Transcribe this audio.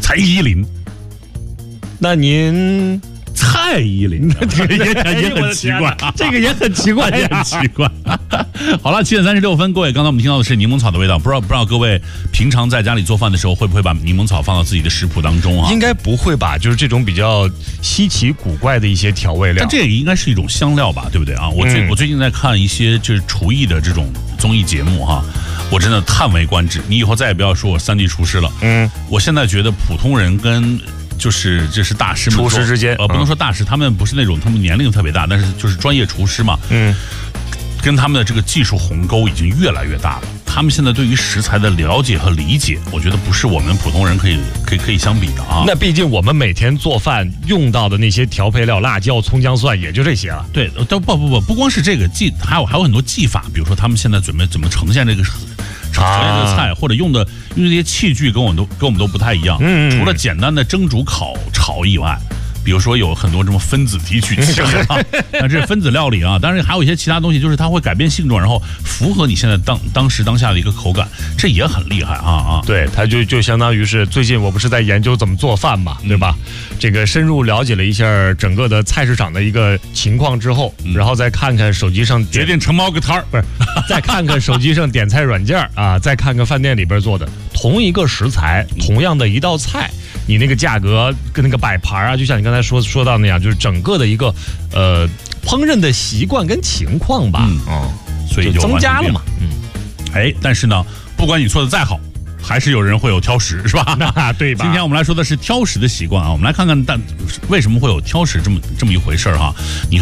蔡依林。 那您蔡依林，这个也很奇怪， 这个也很奇怪也很奇怪。好了，7:36，各位，刚才我们听到的是柠檬草的味道，不知道各位平常在家里做饭的时候会不会把柠檬草放到自己的食谱当中啊？ 应该不会吧？就是这种比较稀奇古怪的一些调味料， 但这也应该是一种香料吧，对不对啊？我最近在看一些就是厨艺的这种综艺节目哈，我真的叹为观止。你以后再也不要说我3D 厨师了，我现在觉得普通人跟这是大师们厨师之间， 不能说大师，他们不是那种他们年龄特别大，但是就是专业厨师嘛，跟他们的这个技术鸿沟已经越来越大了。他们现在对于食材的了解和理解，我觉得不是我们普通人可以相比的啊。 那毕竟我们每天做饭用到的那些调配料，辣椒、葱姜蒜，也就这些了。 对，不光是这个还有很多技法，比如说他们现在准备怎么呈现这个这个菜，或者用的这些器具跟我们都不太一样。除了简单的蒸煮烤炒以外，比如说有很多这种分子提取器啊，这是分子料理啊。当然还有一些其他东西，就是它会改变性状，然后符合你现在当时当下的一个口感，这也很厉害啊。 对，它就相当于是最近我不是在研究怎么做饭嘛，对吧？这个深入了解了一下整个的菜市场的一个情况之后，然后再看看手机上决定承包个摊儿， 不是，再看看手机上点菜软件啊，再看看饭店里边做的同一个食材，同样的一道菜。你那个价格跟那个摆盘啊，就像你刚才说到那样，就是整个的一个烹饪的习惯跟情况吧， 所以就增加了嘛， 但是呢，不管你做的再好，还是有人会有挑食，是吧？ 对吧？ 今天我们来说的是挑食的习惯啊，我们来看看为什么会有挑食这么一回事哈。你